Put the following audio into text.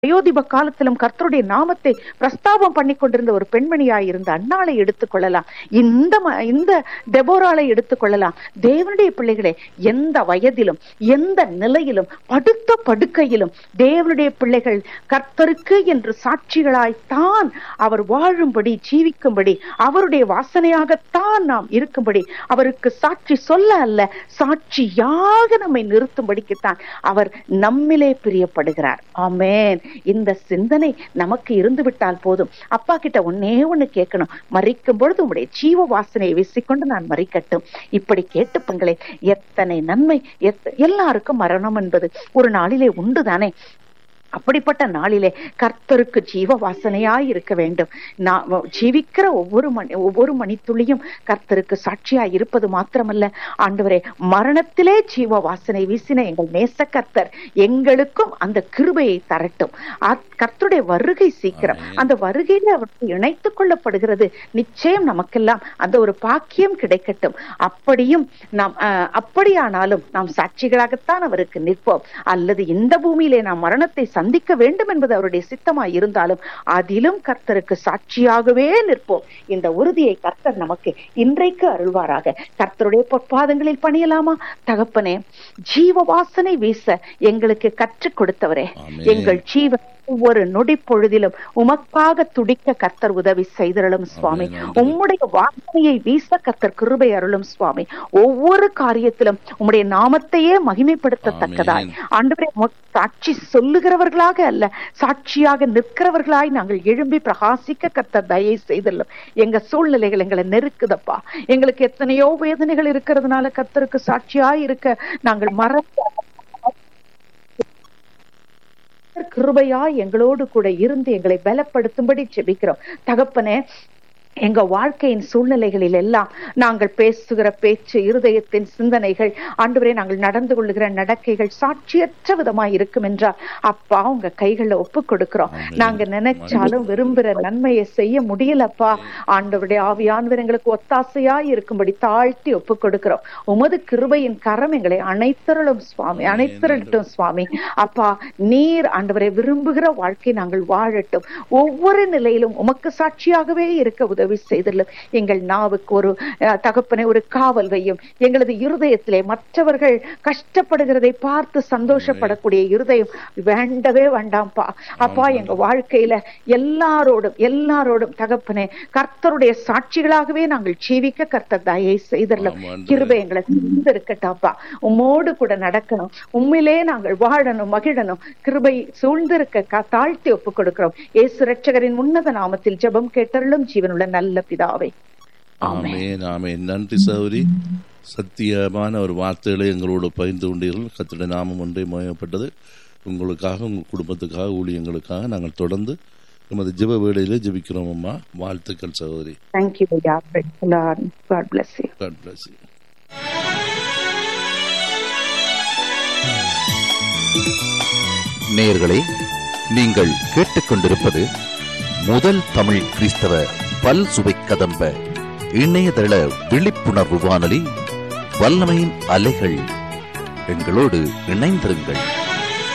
வயோதிப காலத்திலும் கர்த்தருடைய நாமத்தை பிரஸ்தாபம் பண்ணி கொண்டிருந்த ஒரு பெண்மணியாய் இருந்த அன்னாளை எடுத்துக்கொள்ளலாம், இந்த தெபோராளை எடுத்துக்கொள்ளலாம். தேவனுடைய பிள்ளைகளே, எந்த வயதிலும் எந்த நிலையிலும் படுத்த படுக்கையிலும் தேவனுடைய பிள்ளைகள் கர்த்தருக்கு என்று சாட்சிகளாய்த்தான் அவர் வாழும்படி, ஜீவிக்கும்படி, அவருடைய வாசனையாகத்தான் நாம் இருக்கும்படி, அவருக்கு சாட்சி சொல்ல அல்ல, சாட்சியாக நம்மை நிறுத்தும்படிக்குத்தான் அவர் நம்மிலே பிரியப்படுகிறார். ஆமென். இந்த சிந்தனை நமக்கு இருந்து விட்டால் போதும். அப்பா கிட்ட ஒன்னே ஒண்ணு கேட்கணும், மரிக்கும் பொழுது உங்களுடைய ஜீவ வாசனையை வீசிக்கொண்டு நான் மரிக்கட்டும். இப்படி கேட்டுப்பங்களே, எத்தனை நன்மை. எல்லாருக்கும் மரணம் என்பது ஒரு நாளிலே உண்டுதானே. அப்படிப்பட்ட நாளிலே கர்த்தருக்கு ஜீவ வாசனையாய் இருக்க வேண்டும். ஜீவிக்கிற ஒவ்வொரு மணித்துளியும் கர்த்தருக்கு சாட்சியாய் இருப்பது மாத்திரமல்ல, ஆண்டவரே, மரணத்திலே ஜீவ வாசனை வீசின எங்கள் நேச கர்த்தர் எங்களுக்கும் அந்த கிருபையை தரட்டும். கர்த்தருடைய வருகை சீக்கிரம். அந்த வருகையில அவருக்கு இணைத்துக் கொள்ளப்படுகிறது. நிச்சயம் நமக்கெல்லாம் அந்த ஒரு பாக்கியம் கிடைக்கட்டும். அப்படியானாலும் நாம் சாட்சிகளாகத்தான் அவருக்கு நிற்போம். அல்லது இந்த பூமியிலே நாம் மரணத்தை சந்திக்க வேண்டும் என்பது அவருடைய சித்தமாய் இருந்தாலும் அதிலும் கர்த்தருக்கு சாட்சியாகவே நிற்போம். இந்த உறுதியை கர்த்தர் நமக்கு இன்றைக்கு அருள்வாராக. கர்த்தருடைய பொற்பாதங்களில் பணியலாமா? தகப்பனே, ஜீவ வாசனை வீச எங்களுக்கு கற்றுக் கொடுத்தவரே, எங்கள் ஜீவன் ஒவ்வொரு நொடி பொழுதிலும் உமக்காக துடிக்க கர்த்தர் உதவி செய்தருளும் சுவாமி. உம்முடைய வாசனையை வீச கர்த்தர் கிருபை அருளும் சுவாமி. ஒவ்வொரு காரியத்திலும் உம்முடைய நாமத்தையே மகிமைப்படுத்தத்தக்கதாய் ஆண்டவரே, சாட்சி சொல்லுகிறவர்களாக அல்ல, சாட்சியாக நிற்கிறவர்களாய் நாங்கள் எழும்பி பிரகாசிக்க கர்த்தர் தயை செய்தல்லும். எங்க சூழ்நிலைகள் எங்களை நெருக்குதப்பா. எங்களுக்கு எத்தனையோ வேதனைகள் இருக்கிறதுனால கர்த்தருக்கு சாட்சியாய் இருக்க நாங்கள் மறந்து கிருபையா எங்களோடு கூட இருந்து எங்களை பலப்படுத்தும்படி ஜெபிக்கிறோம். தகப்பனே, எங்க வாழ்க்கையின் சூழ்நிலைகளில் எல்லாம் நாங்கள் பேசுகிற பேச்சு, இருதயத்தின் சிந்தனைகள், ஆண்டவரே, நாங்கள் நடந்து கொள்ளுகிற நடக்கைகள் சாட்சியற்ற விதமாய் இருக்கும் என்றால் அப்பா உங்க கைகள்ல ஒப்பு கொடுக்கிறோம். நாங்க நினைச்சாலும் விரும்புகிற நன்மையை செய்ய முடியலப்பா. ஆண்டவருடைய ஆவியானவர் எங்களுக்கு ஒத்தாசையாய் இருக்கும்படி தாழ்த்தி ஒப்பு கொடுக்கிறோம். உமது கிருபையின் கரம் எங்களை அனைத்தருளும் சுவாமி, அனைத்தரட்டும் சுவாமி. அப்பா, நீர் ஆண்டவரை விரும்புகிற வாழ்க்கை நாங்கள் வாழட்டும். ஒவ்வொரு நிலையிலும் உமக்கு சாட்சியாகவே இருக்க உதவி செய்தல்லும். எங்கள் நாவுக்கு ஒரு தகப்பனை ஒரு காவல் வையும். எங்களது இருதயத்திலே மற்றவர்கள் கஷ்டப்படுகிறதை பார்த்து சந்தோஷப்படக்கூடிய இருதயம் வேண்டவே வேண்டாம்ப்பா. அப்பா, எங்க வாழ்க்கையில எல்லாரோடும் தகப்பனே கர்த்தருடைய சாட்சிகளாகவே நாங்கள் ஜீவிக்க கர்த்தர் தயை செய்தல்லும். கிருபை எங்களை சூழ்ந்திருக்கட்டாப்பா. உம்மோடு கூட நடக்கணும், உண்மையிலே நாங்கள் வாழணும், மகிழணும். கிருபை சூழ்ந்திருக்க தாழ்த்தி ஒப்புக் கொடுக்கிறோம். இயேசு ரட்சகரின் உன்னத நாமத்தில் ஜெபம் கேட்டருளும் ஜீவனுள்ள நல்ல பிதாவே. ஆமென், ஆமென். நன்றி சகோதரி. சத்தியமான ஒரு வார்த்தைகளை எங்களோடு பகிர்ந்து கொண்டீர்கள். கர்த்தருடைய நாமம் ஒன்றே மகிமைப்பட்டது. உங்களுக்காக, உங்கள் குடும்பத்துக்காக, ஊழியங்களுக்காக நாங்கள் தொடர்ந்து நமது ஜெப வேளையிலே ஜெபிக்கிறோம். அம்மா, வாழ்த்துக்கள் சகோதரி. Thank you, Lord. God bless you. God bless you. நேயர்களே, நீங்கள் கேட்டுக்கொண்டிருப்பது முதல் தமிழ் கிறிஸ்தவ பல் சுவை கதம்ப இணையதள விழிப்புணர்வு வானொலி, வல்லமையின் அலைகள். எங்களோடு இணைந்திருங்கள்.